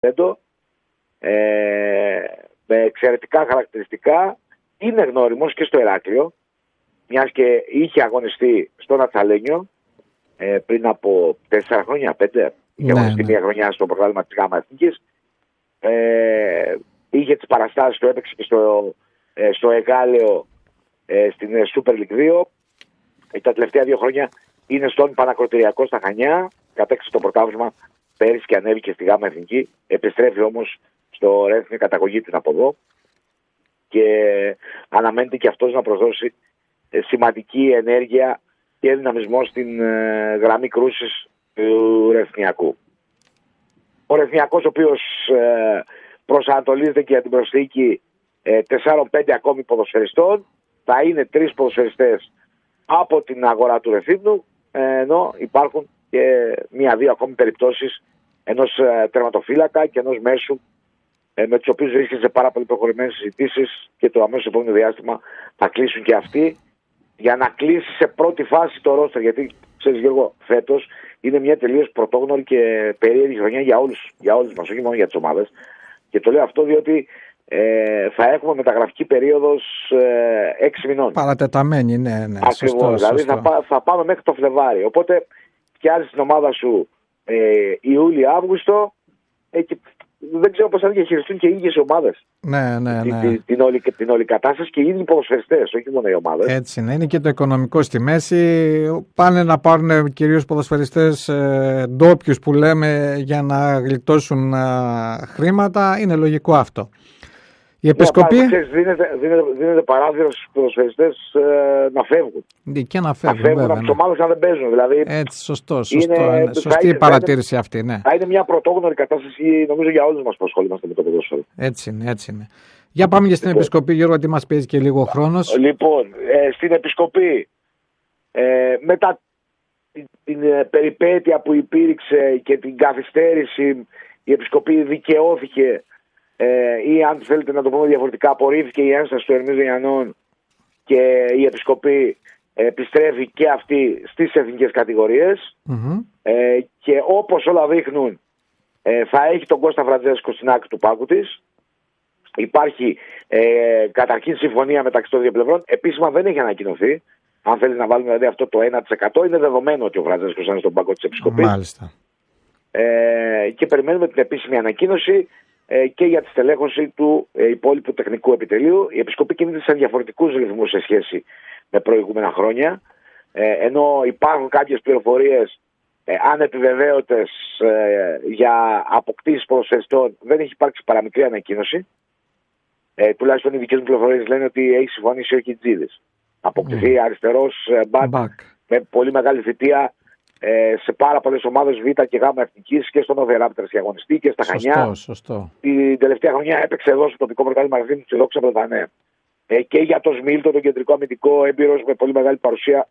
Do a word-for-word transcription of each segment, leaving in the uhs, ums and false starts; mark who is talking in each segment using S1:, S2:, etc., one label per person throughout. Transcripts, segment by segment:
S1: ε, με εξαιρετικά χαρακτηριστικά. Είναι γνώριμος και στο Ηράκλειο, μιας και είχε αγωνιστεί στον Ατσαλένιο ε, πριν από τέσσερα χρόνια, πέντε. Είχε ναι, αγωνιστεί ναι. μια χρονιά στο πρόγραμμα της ΓΑΜΑ Εθνικής. Ε, είχε τις παραστάσεις του, έπαιξε και στο, ε, στο Εγάλεο ε, στην Super League δύο. Ε, τα τελευταία δύο χρόνια είναι στον Πανακροτηριακό στα Χανιά. Κατέκτησε το πρωτάθλημα πέρυσι και ανέβηκε στη ΓΑΜΑ Εθνική. Επιστρέφει όμως στο Ρέθνη καταγωγή του από εδώ. Και αναμένεται και αυτός να προσδώσει ε, σημαντική ενέργεια και δυναμισμό στην ε, γραμμή κρούσης του Ρεθνιακού. Ο Ρεθνιακός, ο οποίος ε, προσανατολίζεται και για την προσθήκη ε, τεσσάρων πέντε ακόμη ποδοσφαιριστών, θα είναι τρεις ποδοσφαιριστές από την αγορά του Ρεθύμνου, ε, ενώ υπάρχουν και μία-δύο ακόμη περιπτώσεις ενός ε, τερματοφύλακα και ενός μέσου ε, με τους οποίους βρίσκεται σε πάρα πολύ προχωρημένες συζητήσεις και το αμέσως επόμενο διάστημα θα κλείσουν και αυτοί για να κλείσει σε πρώτη φάση το ρόστερ. Γιατί ξέρεις Γιώργο, φέτος είναι μια τελείως πρωτόγνωρη και περίεργη χρονιά για όλους, για όλους μας, όχι μόνο για τις ομάδες. Και το λέω αυτό διότι ε, θα έχουμε μεταγραφική περίοδος ε, έξι μηνών.
S2: Παρατεταμένη, ναι, ναι.
S1: Ακριβώς, σωστό, δηλαδή σωστό. Θα, θα πάμε μέχρι το Φλεβάρι. Οπότε φτιάζεις την ομάδα σου ε, Ιούλιο-Αύγουστο ε, και δεν ξέρω πώς θα διαχειριστούν και οι ίδιες ομάδες.
S2: Ναι, ναι, ναι.
S1: Την, την, όλη, την όλη κατάσταση και οι ίδιοι ποδοσφαιριστές, όχι μόνο οι ομάδες.
S2: Έτσι είναι. Είναι και το οικονομικό στη μέση. Πάνε να πάρουν κυρίως ποδοσφαιριστές ε, ντόπιους που λέμε για να γλιτώσουν ε, χρήματα. Είναι λογικό αυτό. Η Επισκοπή.
S1: Ναι, ξέρεις, δίνεται, δίνεται, δίνεται παράδειγμα στους ποδοσφαιριστές ε, να φεύγουν.
S2: Και να φεύγουν.
S1: Να φεύγουν
S2: βέβαια,
S1: από τις ομάδες αν δεν παίζουν. Δηλαδή,
S2: έτσι, σωστό. σωστό
S1: είναι,
S2: είναι, σωστή η παρατήρηση
S1: είναι,
S2: αυτή. Ναι.
S1: Θα είναι μια πρωτόγνωρη κατάσταση, νομίζω, για όλους μας που ασχολούμαστε με το ποδόσφαιρο.
S2: Έτσι είναι, έτσι είναι. Για πάμε και στην λοιπόν, Επισκοπή, Γιώργο, γιατί μας παίζει και λίγο χρόνος.
S1: Λοιπόν, ε, στην Επισκοπή, ε, μετά την, την ε, περιπέτεια που υπήρξε και την καθυστέρηση, η Επισκοπή δικαιώθηκε. Ε, ή αν θέλετε να το πούμε διαφορετικά, απορρίφθηκε η ένσταση του Ερμής Βενιανών και η Επισκοπή ε, επιστρέφει και αυτή στις εθνικές κατηγορίες. Mm-hmm. Ε, και όπως όλα δείχνουν ε, θα έχει τον Κώστα Φραντζέσκο στην άκρη του πάγκου της. Υπάρχει ε, καταρχήν συμφωνία μεταξύ των δύο πλευρών. Επίσημα δεν έχει ανακοινωθεί. Αν θέλει να βάλουμε δηλαδή αυτό το ένα τοις εκατό, είναι δεδομένο ότι ο Φραντζέσκος είναι στον πάγκο της Επισκοπής.
S2: Μάλιστα.
S1: Ε, και περιμένουμε την επίσημη ανακοίνωση και για τη στελέχωση του ε, υπόλοιπου τεχνικού επιτελείου. Η Επισκοπή κινείται σε διαφορετικούς ρυθμούς σε σχέση με προηγούμενα χρόνια. Ε, ενώ υπάρχουν κάποιες πληροφορίες ε, ανεπιβεβαίωτες ε, για αποκτήσεις ποδοσφαιριστών, δεν έχει υπάρξει παραμικρή ανακοίνωση. Ε, τουλάχιστον οι δικές μου πληροφορίες λένε ότι έχει συμφωνήσει ο Κιτζίδης. Αποκτηθεί mm. αριστερός μπακ back, με πολύ μεγάλη θητεία Ε, σε πάρα πολλές ομάδες Β και Γ Εθνικής και στον Οβεράπτερ και αγωνιστή και στα
S2: σωστό,
S1: Χανιά.
S2: Σωστό.
S1: Την τελευταία χρονιά έπαιξε εδώ στο τοπικό πρωτάθλημα Μαραθήνου τη Δόξα Πρωτανέ. Ε, και για το Σμίλτο, τον κεντρικό αμυντικό έμπειρος με πολύ μεγάλη παρουσία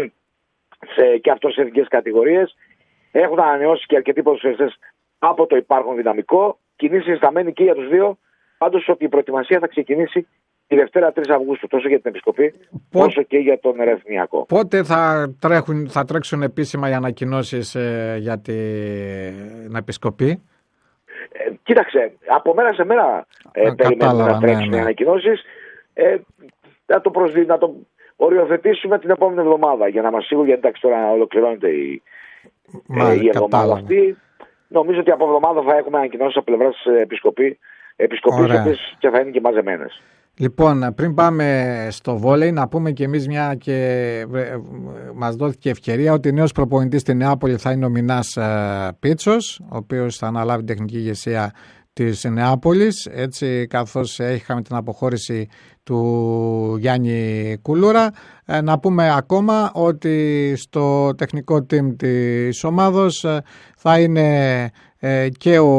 S1: σε, και αυτό σε εθνικές κατηγορίες. Έχουν ανανεώσει και αρκετοί ποδοσφαιριστές από το υπάρχον δυναμικό. Κινήσει συσταμένη και για τους δύο. Πάντως ότι η προετοιμασία θα ξεκινήσει τη Δευτέρα τρεις Αυγούστου, τόσο για την Επισκοπή, Πό... όσο και για τον Ερεθνιακό.
S2: Πότε θα, τρέχουν, θα τρέξουν επίσημα οι ανακοινώσεις ε, για την Επισκοπή?
S1: Ε, κοίταξε, από μέρα σε μέρα ε, περιμένουμε να τρέξουν ναι, ναι. οι ανακοινώσεις. Ε, να, το προσδι... να το οριοθετήσουμε την επόμενη εβδομάδα για να μας σίγουροι, γιατί εντάξει τώρα ολοκληρώνεται η, Μάλιστα, ε, η εβδομάδα κατάλαβα. αυτή. Νομίζω ότι από εβδομάδα θα έχουμε ανακοινώσεις από πλευράς Επισκοπή, Επισκοπής και θα είναι και μαζεμένες.
S2: Λοιπόν, πριν πάμε στο βόλεϊ, να πούμε και εμείς μια και μας δόθηκε ευκαιρία ότι νέος προπονητής στη Νεάπολη θα είναι ο Μινάς Πίτσος, ο οποίος θα αναλάβει την τεχνική ηγεσία της Νεάπολης, έτσι καθώς είχαμε την αποχώρηση του Γιάννη Κουλούρα. Να πούμε ακόμα ότι στο τεχνικό team της ομάδος θα είναι και ο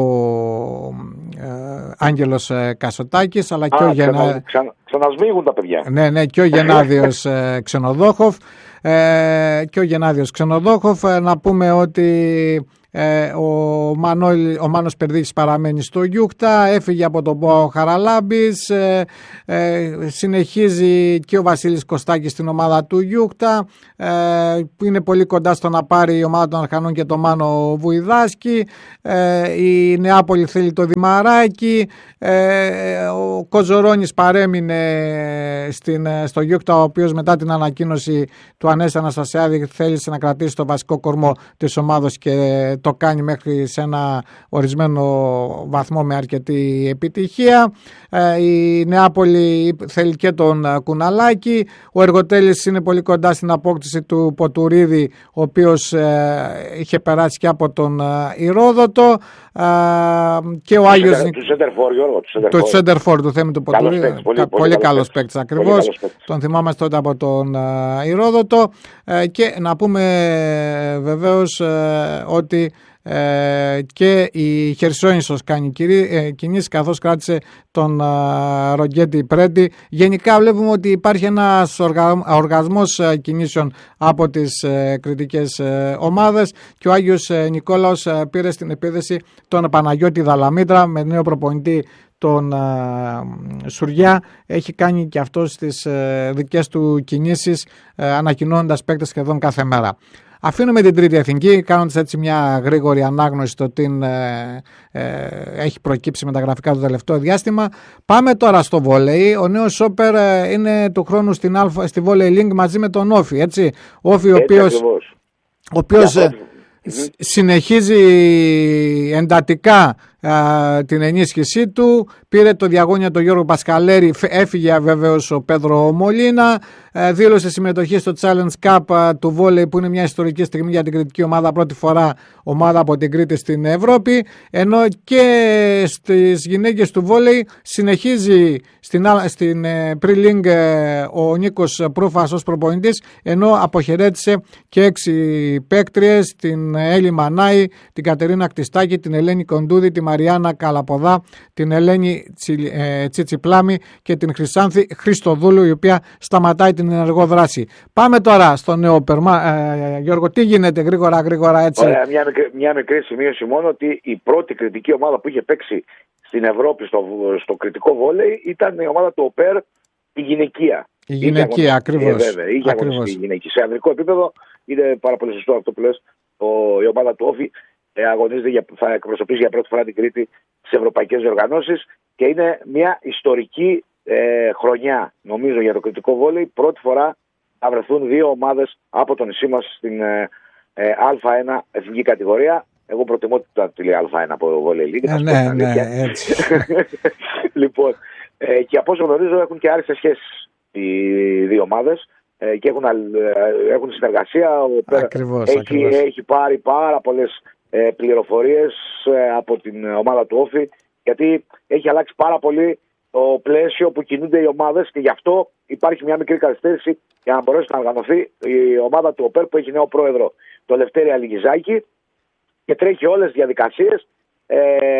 S2: Άγγελος Κασοτάκης αλλά και
S1: Α,
S2: ο Γεννάδιος.
S1: Ξανα, ξανασμίγουν τα παιδιά.
S2: Ναι, ναι, και ο Γεννάδιος Ξενοδόχοφ. Και ο Γεννάδιος Ξενοδόχοφ. Να πούμε ότι Ε, ο, Μανώλη, ο Μάνος Περδίκης παραμένει στο Γιούκτα, έφυγε από τον ΠΟΑ Χαραλάμπης, ε, ε, συνεχίζει και ο Βασίλης Κωστάκης στην ομάδα του Γιούκτα, ε, που είναι πολύ κοντά στο να πάρει η ομάδα των Αρχανών και το Μάνο Βουηδάσκη. Ε, η Νεάπολη θέλει το Δημαράκι, ε, ο Κοζορώνης παρέμεινε στην, στο Γιούκτα, ο οποίος μετά την ανακοίνωση του Ανέστη Αναστασιάδη θέλησε να κρατήσει το βασικό κορμό της ομάδος και το κάνει μέχρι σε ένα ορισμένο βαθμό με αρκετή επιτυχία. Ε, η Νεάπολη θέλει και τον Κουναλάκη. Ο Εργοτέλης είναι πολύ κοντά στην απόκτηση του Ποτουρίδη, ο οποίος ε, είχε περάσει και από τον ε, Ηρόδοτο. Ε, και ο Άγιος
S1: του Σέντερφορ, Γιώργο.
S2: Του Σέντερφορ, του Θέμη του Ποτουρίδη. Πολύ, πολύ, πολύ καλός παίκτης ακριβώς. Τον θυμάμαστε τότε από τον ε, Ηρόδοτο. Ε, και να πούμε ε, βεβαίως ε, ότι Ε, και η Χερσόνησος κάνει ε, κινήσεις, καθώς κράτησε τον ε, Ρογκέτη Πρέντι. Γενικά βλέπουμε ότι υπάρχει ένας οργα, οργασμός ε, κινήσεων από τις ε, κριτικές ε, ομάδες, και ο Άγιος ε, Νικόλαος ε, πήρε στην επίδεση τον Παναγιώτη Δαλαμήτρα με νέο προπονητή τον ε, Σουριά. Έχει κάνει και αυτός τις ε, δικές του κινήσεις, ε, ανακοινώνοντας παίκτες σχεδόν κάθε μέρα. Αφήνουμε την τρίτη εθνική, κάνοντας έτσι μια γρήγορη ανάγνωση στο τι ε, ε, έχει προκύψει με τα γραφικά του τελευταίο διάστημα. Πάμε τώρα στο βόλεϊ. Ο νέος Σόπερ ε, είναι του χρόνου στην Αλφα, στη Volley Link μαζί με τον Όφη. Έτσι. Όφη, ο οποίος, ο οποίος ε, συνεχίζει εντατικά α, την ενίσχυσή του. Πήρε το διαγώνιο τον Γιώργο Πασκαλέρη, έφυγε βέβαιος ο Πέδρο Μολίνα, α, δήλωσε συμμετοχή στο Challenge Cup α, του Volley, που είναι μια ιστορική στιγμή για την κριτική ομάδα, πρώτη φορά ομάδα από την Κρήτη στην Ευρώπη, ενώ και στις γυναίκες του Volley συνεχίζει στην, στην Pre-Link ο Νίκος Προύφας ως προπονητής, ενώ αποχαιρέτησε και έξι παίκτριες, την Έλλη Μανάη, την Κατερίνα Κτιστάκη, την Ελένη Κοντούδη, τη Μαριάννα Καλαποδά, την Ελένη Τσι, ε, Τσιτσιπλάμη και την Χρυσάνθη Χριστοδούλου, η οποία σταματάει την ενεργό δράση. Πάμε τώρα στο νέο Περμά. Ε, Γιώργο, τι γίνεται γρήγορα γρήγορα έτσι?
S1: Ωραία, μια, μικρή, μια μικρή σημείωση μόνο, ότι η πρώτη κριτική ομάδα που είχε παίξει στην Ευρώπη στο, στο κριτικό βόλεϊ ήταν η ομάδα του ΟΠΕΡ, η γυναικεία.
S2: Η γυναικεία, ακριβώς.
S1: Ε, βέβαια, είχε αγωνιστεί η γυναικεία. Σε ανδρικό επίπεδο είναι πάρα πολύ σωστό αυτό που λες. Ο, η ομάδα του Όφη ε, αγωνίζεται για, θα εκπροσωπήσει για πρώτη φορά την Κρήτη στις ευρωπαϊκές διοργανώσεις, και είναι μια ιστορική ε, χρονιά, νομίζω, για το κριτικό βόλεϊ. Πρώτη φορά θα βρεθούν δύο ομάδες από το νησί μας στην ε, ε, Α1 εθνική κατηγορία. Εγώ προτιμώ τη Α1 από Volley League.
S2: Ε, ναι, ναι, έτσι.
S1: Λοιπόν, ε, και από όσο γνωρίζω έχουν και άριστες σχέσεις οι δύο ομάδες ε, και έχουν, ε, έχουν συνεργασία. Ο
S2: ακριβώς,
S1: έχει,
S2: ακριβώς.
S1: έχει πάρει πάρα πολλές ε, πληροφορίες ε, από την ομάδα του Όφη, γιατί έχει αλλάξει πάρα πολύ το πλαίσιο που κινούνται οι ομάδες, και γι' αυτό υπάρχει μια μικρή καθυστέρηση για να μπορέσει να οργανωθεί η ομάδα του ΟΠΕΡ, που έχει νέο πρόεδρο, το Λευτέρη Αλιγιζάκη, και τρέχει όλες τις διαδικασίες. Ε,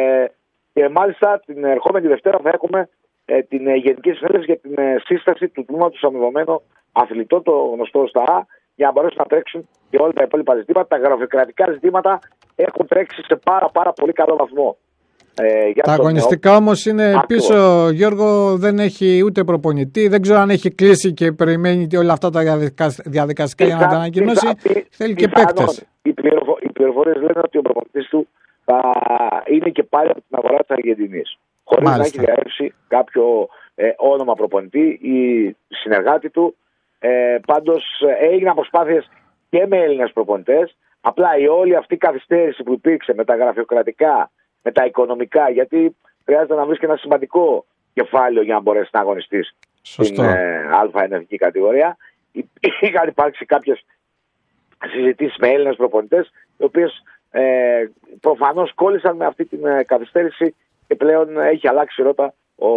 S1: και μάλιστα την ερχόμενη Δευτέρα θα έχουμε ε, την ε, Γενική Συνέλευση για την ε, σύσταση του τμήματος αμοιβωμένων αθλητών, το γνωστό στα Α, για να μπορέσουν να τρέξουν και όλα τα υπόλοιπα ζητήματα. Τα γραφειοκρατικά ζητήματα έχουν τρέξει σε πάρα, πάρα πολύ καλό βαθμό.
S2: Ε, τα αγωνιστικά νέο... όμως είναι Άκουω. πίσω, Γιώργο, δεν έχει ούτε προπονητή, δεν ξέρω αν έχει κλείσει και περιμένει όλα αυτά τα διαδικαστικά για να τα ανακοινώσει. Θέλει και παίκτες.
S1: Οι, πληροφο... οι πληροφορίες λένε ότι ο προπονητής του θα είναι και πάλι από την αγορά της Αργεντινής, χωρίς να έχει διαρρεύσει κάποιο ε, όνομα προπονητή ή συνεργάτη του. Ε, πάντως ε, έγιναν προσπάθειες και με Έλληνες προπονητές. Απλά η όλη αυτή η καθυστέρηση που υπήρξε με τα γραφειοκρατικά, με τα οικονομικά, γιατί χρειάζεται να βρεις και ένα σημαντικό κεφάλαιο για να μπορέσει να αγωνιστείς στην ε, Α1 εθνική κατηγορία. Είχαν υπάρξει κάποιες συζητήσεις με Έλληνες προπονητές, οι οποίες ε, προφανώς κόλλησαν με αυτή την ε, καθυστέρηση, και πλέον έχει αλλάξει ρότα ο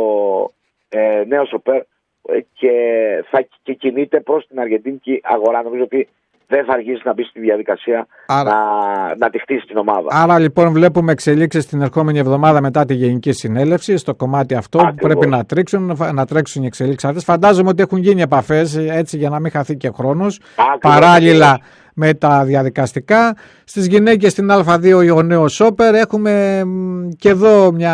S1: ε, νέος ΟΠΕΡ και θα και κινείται προς την αργεντίνικη αγορά. Νομίζω ότι δεν θα αργήσει να μπει στη διαδικασία άρα, να, να τη χτίσει την ομάδα.
S2: Άρα λοιπόν βλέπουμε εξελίξεις την ερχόμενη εβδομάδα μετά τη Γενική Συνέλευση στο κομμάτι αυτό. Ακριβώς. Που πρέπει να τρέξουν, να τρέξουν οι εξελίξεις αυτές. Φαντάζομαι ότι έχουν γίνει επαφές έτσι για να μην χαθεί και χρόνος. Ακριβώς. Παράλληλα με τα διαδικαστικά. Στις γυναίκες στην Α2 ο νέος Όπερ. Έχουμε και εδώ μια,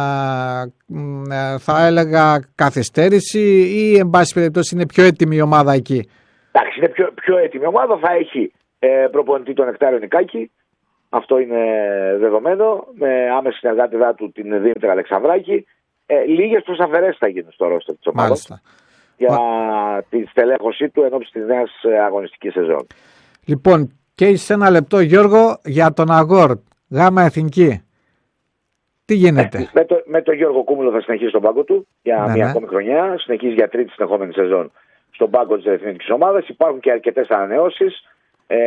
S2: θα έλεγα, καθυστέρηση ή εν πάση περιπτώσει είναι πιο έτοιμη η ομάδα εκεί?
S1: Εντάξει, είναι πιο, πιο έτοιμη η ομάδα. Θα έχει ε, προπονητή τον Νεκτάριο Νικάκη. Αυτό είναι δεδομένο. Με άμεση συνεργάτη του την Δήμητρα Αλεξανδράκη. Ε, λίγες προσαφαιρέσεις θα γίνουν στο ρόστερ της ομάδας για Μα... τη στελέχωσή του ενώπιση της νέας αγωνιστικής σεζόν.
S2: Λοιπόν, και σε ένα λεπτό, Γιώργο, για τον Αγόρ, Γάμα Εθνική. Τι γίνεται?
S1: Ε, με, το, με τον Γιώργο Κούμουλο θα συνεχίσει στον πάγκο του για ναι, μια ναι. ακόμη χρονιά. Συνεχίζει για τρίτη συνεχόμενη σεζόν στον πάγκο της εθνικής ομάδας. Υπάρχουν και αρκετές ανανεώσεις. Ε,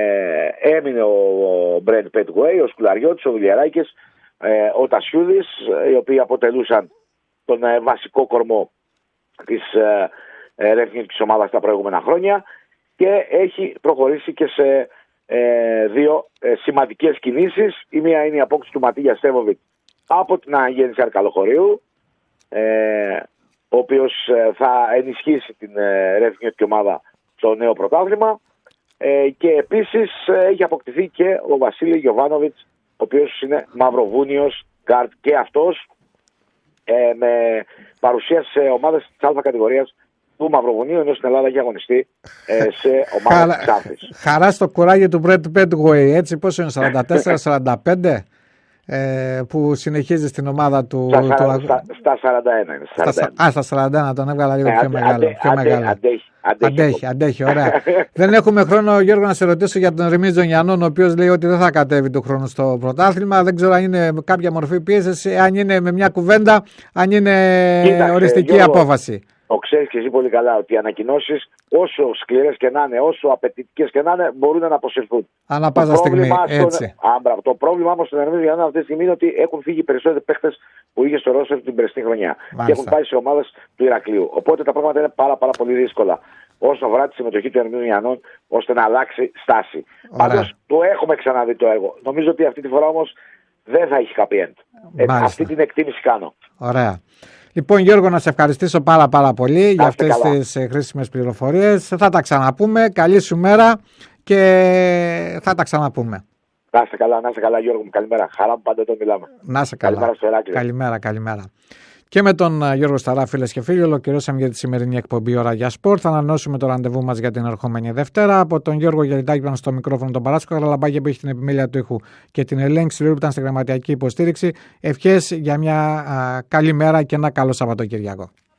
S1: έμεινε ο Μπρεντ Πέτγουέι, ο Σκουλαριώτης, ο Δουλιαράκης, ε, ο Τασιούδης, οι οποίοι αποτελούσαν τον ε, βασικό κορμό της ε, ε, εθνικής ομάδας τα προηγούμενα χρόνια και έχει προχωρήσει και σε ε, δύο ε, σημαντικές κινήσεις. Η μία είναι η απόκτηση του Ματίγια Στέβοβιτ από την αναγέννηση Αρκαλοχωρίου, ε, ο οποίος ε, θα ενισχύσει την ε, εθνική ομάδα στο νέο πρωτάθλημα. Ε, και επίσης ε, έχει αποκτηθεί και ο Βασίλη Γιοβάνοβιτς, ο οποίος είναι μαυροβούνιος γκάρτ και αυτός, ε, με παρουσία σε ομάδες της Α κατηγορίας του Μαυροβουνίου, ενώ στην Ελλάδα έχει αγωνιστεί ε, σε ομάδες της Άφης.
S2: Χαρά στο κουράγιο του Μπρεντ Πέτγουέι, έτσι, πόσο είναι, σαράντα τέσσερα σαράντα πέντε ε, που συνεχίζει στην ομάδα του.
S1: Στα,
S2: του...
S1: στα, στα σαράντα ένα είναι. Στα
S2: σαράντα ένα. Α, στα σαράντα ένα τον έβγαλα λίγο ε, πιο, αντε, μεγάλο, πιο
S1: αντε,
S2: μεγάλο.
S1: Αντέχει, αντέχει,
S2: αντέχει, αντέχει, ωραία. Δεν έχουμε χρόνο, Γιώργο, να σε ρωτήσω για τον Ρεμίτζο Γιαννών, ο οποίος λέει ότι δεν θα κατέβει του χρόνου στο πρωτάθλημα. Δεν ξέρω αν είναι κάποια μορφή πίεσης, αν είναι με μια κουβέντα, αν είναι Κοίταξε, οριστική Γιώργο, απόφαση.
S1: Το ξέρεις και εσύ πολύ καλά ότι οι ανακοινώσεις, όσο σκληρές και να είναι, όσο απαιτητικές και να είναι, μπορούν να αποσυρθούν.
S2: Ανά πάσα στιγμή. Έτσι.
S1: Στον... Το πρόβλημα όμως στον Ρεμίτζο Γιαννών αυτή τη στιγμή είναι ότι έχουν φύγει περισσότεροι παίχτες που είχε στο ρόστερ την περσινή χρονιά. Μάλιστα. Και έχουν πάει σε ομάδες του Ηρακλείου. Οπότε τα πράγματα είναι πάρα, πάρα πολύ δύσκολα όσον αφορά τη συμμετοχή του Ρεμίτζο Γιαννών, ώστε να αλλάξει στάση. Πάντως το έχουμε ξαναδεί το έργο. Νομίζω ότι αυτή τη φορά όμως δεν θα έχει happy end. Ε, αυτή την εκτίμηση κάνω.
S2: Ωραία. Λοιπόν, Γιώργο, να σε ευχαριστήσω πάρα πάρα πολύ Άστε για αυτές καλά. τις χρήσιμες πληροφορίες. Θα τα ξαναπούμε. Καλή σου μέρα και θα τα ξαναπούμε.
S1: Να είστε καλά, να είστε καλά, Γιώργο μου. Καλημέρα. Χαρά μου πάντα το μιλάμε.
S2: Να είστε καλά.
S1: Καλημέρα στο Ηράκλειο.
S2: Καλημέρα, καλημέρα. Και με τον Γιώργο Σταρά, φίλες και φίλοι, ολοκληρώσαμε για τη σημερινή εκπομπή Ώρα για Σπορ. Θα ανανεώσουμε το ραντεβού μας για την ερχόμενη Δευτέρα. Από τον Γιώργο Γεριτάκη ήταν στο μικρόφωνο τον Παράσκο Καραλαμπάκη που έχει την επιμέλεια του ήχου και την ελέγξη που ήταν στη γραμματιακή υποστήριξη. Ευχές για μια α, καλή μέρα και ένα καλό Σαββατοκύριακο.